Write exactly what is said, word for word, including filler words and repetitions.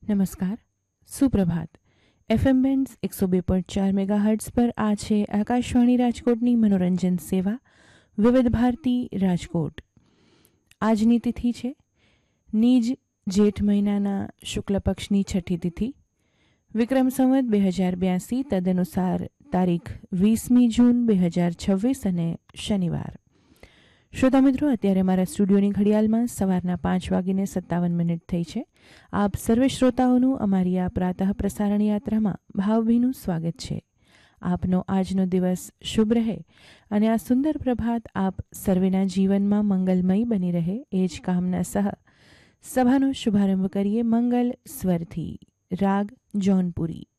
નમસ્કાર, સુપ્રભાત. FM bands એકસો બે પોઈન્ટ ચાર મેગાહર્ટ્ઝ પર આ છે આકાશવાણી રાજકોટની મનોરંજન સેવા વિવિધ ભારતી રાજકોટ. આજની તિથિ છે નીજ જેઠ મહિનાના શુક્લ પક્ષની છઠ્ઠી તિથિ, વિક્રમ સંવત બે હજાર બ્યાસી, તદનુસાર તારીખ વીસમી જૂન બે હજાર છવ્વીસ અને શનિવાર. શ્રોતા મિત્રો, અત્યારે મારા સ્ટુડિયોની ઘડિયાળમાં સવારના પાંચ વાગીને સત્તાવન મિનિટ થઈ છે. આપ સર્વે શ્રોતાઓનું અમારી આ પ્રાતઃ પ્રસારણ યાત્રામાં ભાવભીનું સ્વાગત છે. આપનો આજનો દિવસ શુભ રહે અને આ સુંદર પ્રભાત આપ સર્વેના જીવનમાં મંગલમય બની રહે એ જ કામના સહ સભાનો શુભારંભ કરીએ મંગલ સ્વરથી. રાગ જૌનપુરી.